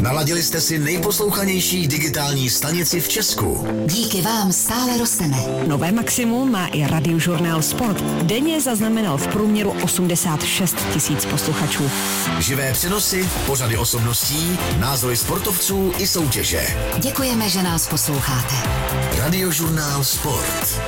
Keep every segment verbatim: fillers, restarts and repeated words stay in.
Naladili jste si nejposlouchanější digitální stanici v Česku. Díky vám stále rosteme. Nové maximum má i Radiožurnál Sport. Denně zaznamenal v průměru osmdesát šest tisíc posluchačů. Živé přenosy, pořady osobností, názory sportovců i soutěže. Děkujeme, že nás posloucháte. Radiožurnál Sport.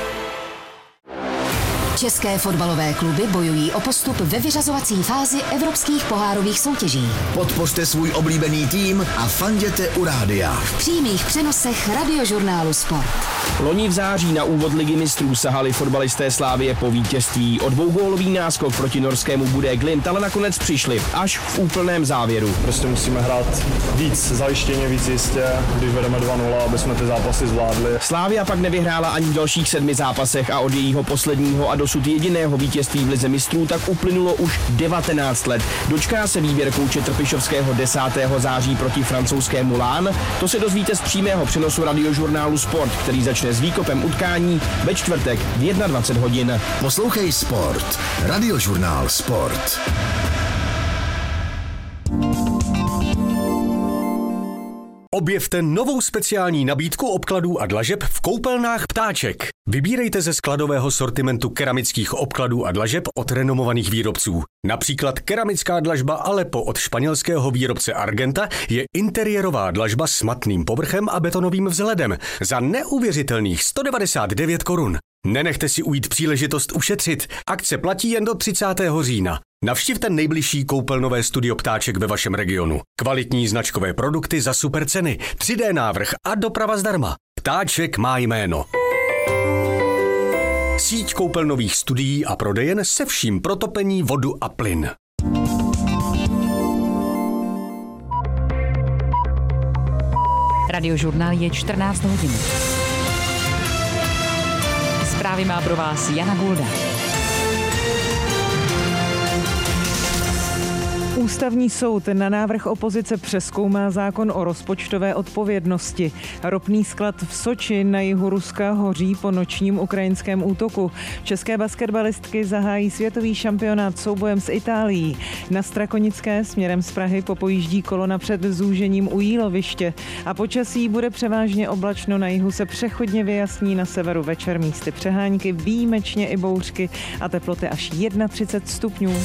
České fotbalové kluby bojují o postup ve vyřazovací fázi evropských pohárových soutěží. Podpořte svůj oblíbený tým a fanděte u rádia. V přímých přenosech Radiožurnálu Sport. Loni v září na úvod Ligy mistrů sahali fotbalisté Slavie po vítězství. O dvougólový náskok proti norskému Bodø Glimt, ale nakonec přišli až v úplném závěru. Prostě musíme hrát víc zajištěně, víc jistě, když vedeme dva nula, aby jsme ty zápasy zvládli. Slavia pak nevyhrála ani v dalších sedmi zápasech a od jejího posledního a dosud jediného vítězství v Lize mistrů tak uplynulo už devatenáct let. Dočká se výběr kouče Trpišovského desátého září proti francouzskému Lán? To se dozvíte z přímého přenosu Radiožurnálu Sport, který začne s výkopem utkání ve čtvrtek v dvacet jedna hodin. Poslouchej Sport. Radiožurnál Sport. Objevte novou speciální nabídku obkladů a dlažeb v koupelnách Ptáček. Vybírejte ze skladového sortimentu keramických obkladů a dlažeb od renomovaných výrobců. Například keramická dlažba Aleppo od španělského výrobce Argenta je interiérová dlažba s matným povrchem a betonovým vzhledem za neuvěřitelných sto devadesát devět korun. Nenechte si ujít příležitost ušetřit. Akce platí jen do třicátého října. Navštivte nejbližší koupelnové studio Ptáček ve vašem regionu. Kvalitní značkové produkty za super ceny, tři dé návrh a doprava zdarma. Ptáček má jméno. Síť koupelnových studií a prodejen se vším pro topení, vodu a plyn. Radiožurnál je čtrnáct hodin. Zprávy má pro vás Jana Gulda. Ústavní soud na návrh opozice přezkoumá zákon o rozpočtové odpovědnosti. Ropný sklad v Soči na jihu Ruska hoří po nočním ukrajinském útoku. České basketbalistky zahájí světový šampionát soubojem s Itálií. Na Strakonické směrem z Prahy popojíždí kolona před zúžením u Jíloviště. A počasí bude převážně oblačno, na jihu se přechodně vyjasní, na severu večer místy přehánky, výjimečně i bouřky a teploty až třicet jedna stupňů.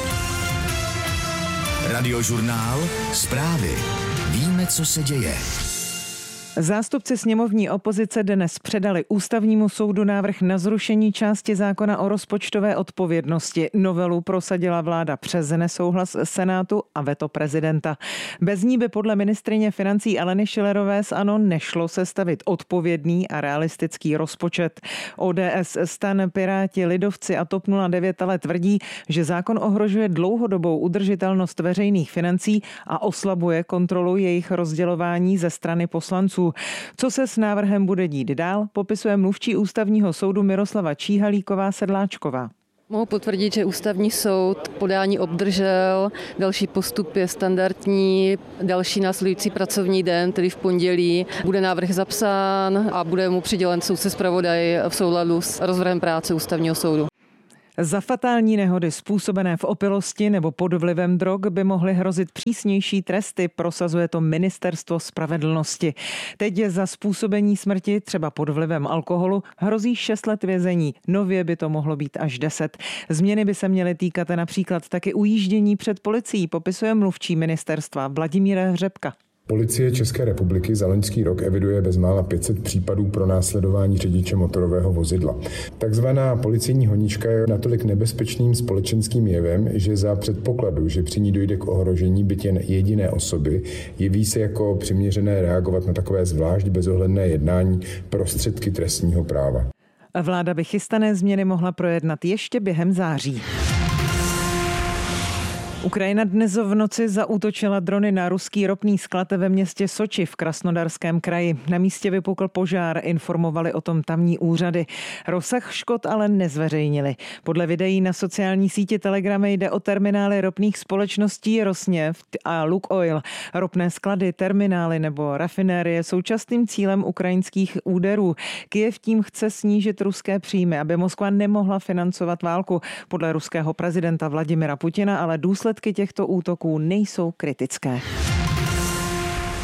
Radiožurnál Zprávy. Víme, co se děje. Zástupci sněmovní opozice dnes předali Ústavnímu soudu návrh na zrušení části zákona o rozpočtové odpovědnosti. Novelu prosadila vláda přes nesouhlas Senátu a veto prezidenta. Bez ní by podle ministryně financí Aleny Schillerové z ANO nešlo sestavit odpovědný a realistický rozpočet. O D S, STAN, Piráti, Lidovci a TOP nula devět ale tvrdí, že zákon ohrožuje dlouhodobou udržitelnost veřejných financí a oslabuje kontrolu jejich rozdělování ze strany poslanců. Co se s návrhem bude dít dál, popisuje mluvčí Ústavního soudu Miroslava Číhalíková-Sedláčková. Mohu potvrdit, že Ústavní soud podání obdržel, další postup je standardní, další následující pracovní den, tedy v pondělí, bude návrh zapsán a bude mu přidělen soudce zpravodaj v souladu s rozvrhem práce Ústavního soudu. Za fatální nehody způsobené v opilosti nebo pod vlivem drog by mohly hrozit přísnější tresty, prosazuje to Ministerstvo spravedlnosti. Teď je za způsobení smrti, třeba pod vlivem alkoholu, hrozí šest let vězení. Nově by to mohlo být až deset. Změny by se měly týkat například taky ujíždění před policií, popisuje mluvčí ministerstva Vladimír Hřebka. Policie České republiky za loňský rok eviduje bezmála pět set případů pro následování řidiče motorového vozidla. Takzvaná policejní honička je natolik nebezpečným společenským jevem, že za předpokladu, že při ní dojde k ohrožení byť jen jediné osoby, jeví se jako přiměřené reagovat na takové zvlášť bezohledné jednání prostředky trestního práva. Vláda by chystané změny mohla projednat ještě během září. Ukrajina dnes v noci zaútočila drony na ruský ropný sklad ve městě Soči v Krasnodarském kraji. Na místě vypukl požár, informovali o tom tamní úřady. Rozsah škod ale nezveřejnili. Podle videí na sociální síti Telegram jde o terminály ropných společností Rosneft a Lukoil. Ropné sklady, terminály nebo rafinérie jsou častým cílem ukrajinských úderů. Kyjev tím chce snížit ruské příjmy, aby Moskva nemohla financovat válku. Podle ruského prezidenta Vladimira Putina ale důsledky těchto útoků nejsou kritické.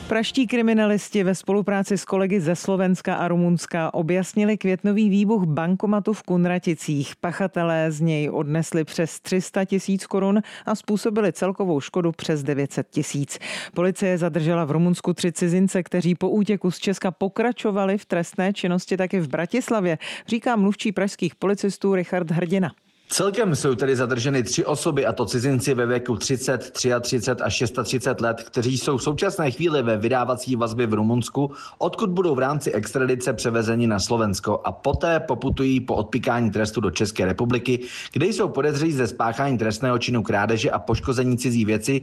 Praští kriminalisti ve spolupráci s kolegy ze Slovenska a Rumunska objasnili květnový výbuch bankomatu v Kunraticích. Pachatelé z něj odnesli přes tři sta tisíc korun a způsobili celkovou škodu přes devět set tisíc. Policie zadržela v Rumunsku tři cizince, kteří po útěku z Česka pokračovali v trestné činnosti taky v Bratislavě, říká mluvčí pražských policistů Richard Hrdina. Celkem jsou tedy zadrženy tři osoby, a to cizinci ve věku třicet, třicet tři a třicet šest let, kteří jsou v současné chvíli ve vydávací vazbě v Rumunsku, odkud budou v rámci extradice převezeni na Slovensko a poté poputují po odpíkání trestu do České republiky, kde jsou podezřelí ze spáchání trestného činu krádeže a poškození cizí věci.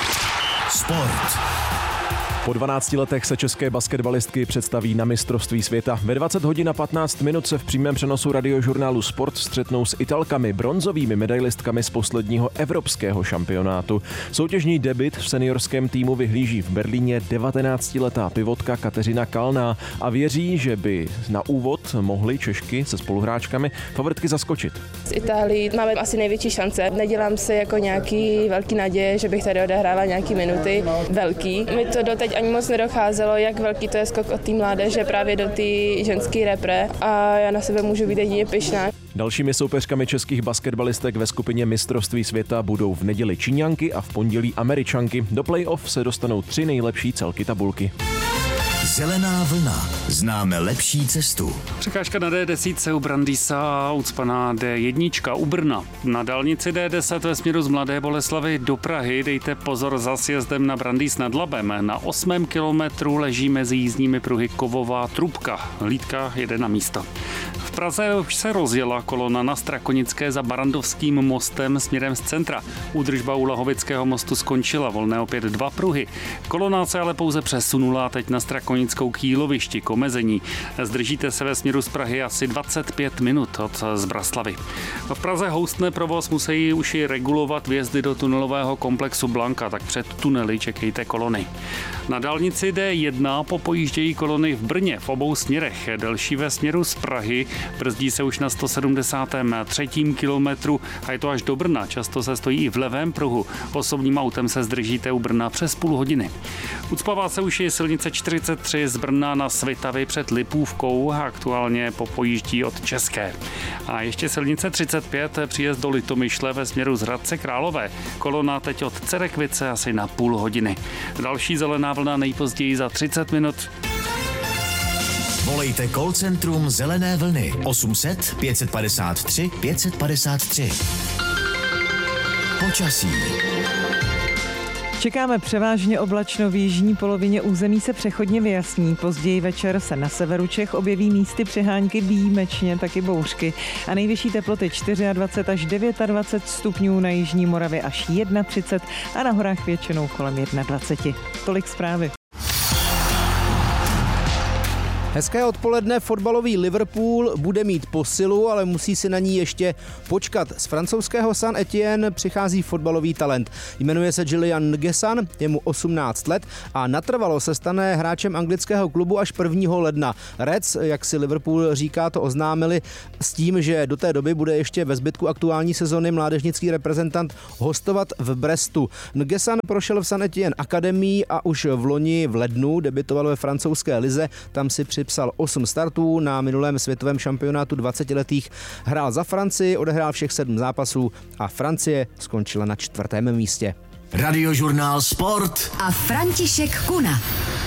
Sport. Po dvanácti letech se české basketbalistky představí na mistrovství světa. Ve dvacet hodin a patnáct minut se v přímém přenosu radiožurnálu Sport střetnou s Italkami, bronzovými medailistkami z posledního evropského šampionátu. Soutěžní debut v seniorském týmu vyhlíží v Berlíně devatenáctiletá pivotka Kateřina Kalná a věří, že by na úvod mohly Češky se spoluhráčkami favoritky zaskočit. Z Itálii máme asi největší šance. Nedělám si jako nějaký velký naděje, že bych tady odehrála nějaký minuty velký. My to doteď ani moc nedocházelo, jak velký to je skok od té mládeže právě do té ženské repre a já na sebe můžu být jedině pyšná. Dalšími soupeřkami českých basketbalistek ve skupině mistrovství světa budou v neděli Číňanky a v pondělí Američanky. Do play-off se dostanou tři nejlepší celky tabulky. Zelená vlna. Známe lepší cestu. Překážka na D deset u Brandýsa a ucpaná D jedna u Brna. Na dálnici D deset ve směru z Mladé Boleslavi do Prahy dejte pozor za sjezdem na Brandýs nad Labem. Na osmém kilometru leží mezi jízdními pruhy kovová trubka. Hlídka jede na místo. V Praze už se rozjela kolona na Strakonické za Barandovským mostem směrem z centra. Údržba u Lahovického mostu skončila, volné opět dva pruhy. Kolona se ale pouze přesunula teď na Strakonickou k jílovišti k omezení. Zdržíte se ve směru z Prahy asi dvacet pět minut od Zbraslavy. V Praze houstne provoz, musí už i regulovat vjezdy do tunelového komplexu Blanka, tak před tunely čekejte kolony. Na dálnici D jedna popojíždějí kolony v Brně v obou směrech. Delší ve směru z Prahy, brzdí se už na sto sedmdesátém třetím kilometru a je to až do Brna. Často se stojí i v levém pruhu. Osobním autem se zdržíte u Brna přes půl hodiny. Ucpává se už i silnice čtyřicet tři z Brna na Svitavy před Lipůvkou a aktuálně popojíždí od České. A ještě silnice třicet pět, příjezd do Litomyšle ve směru z Hradce Králové. Kolona teď od Cerekvice asi na půl hodiny. Další zelená vlna nejpozději za třicet minut. Volejte call centrum Zelené vlny osm set pět padesát tři pět padesát tři. Počasí. Čekáme převážně oblačno, v jižní polovině území se přechodně vyjasní. Později večer se na severu Čech objeví místy přehánky, výjimečně taky bouřky. A nejvyšší teploty dvacet čtyři až dvacet devět stupňů, na jižní Moravě až třicet jedna a na horách většinou kolem dvacet jedna. Tolik zprávy. Hezké odpoledne, fotbalový Liverpool bude mít posilu, ale musí si na ní ještě počkat. Z francouzského Saint-Étienne přichází fotbalový talent. Jmenuje se Julian Ngesan, je mu osmnáct let a natrvalo se stane hráčem anglického klubu až prvního ledna. Reds, jak si Liverpool říká, to oznámili s tím, že do té doby bude ještě ve zbytku aktuální sezony mládežnický reprezentant hostovat v Brestu. Ngesan prošel v Saint-Étienne akademii a už v loni v lednu debitoval ve francouzské lize, tam si připsal osm startů, na minulém světovém šampionátu dvacetiletých hrál za Francii, odehrál všech sedm zápasů a Francie skončila na čtvrtém místě. Radiožurnál Sport a František Kuna.